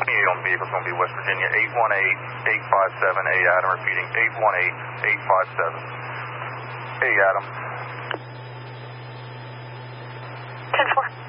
on the vehicle is going to be West Virginia 818-857. Hey, Adam, repeating 818-857. Hey, Adam. 10-4.